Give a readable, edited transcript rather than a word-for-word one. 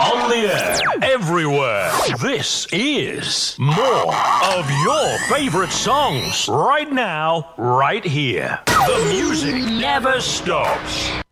On the air, everywhere. This is more of your favorite songs. Right now, right here. The music never stops.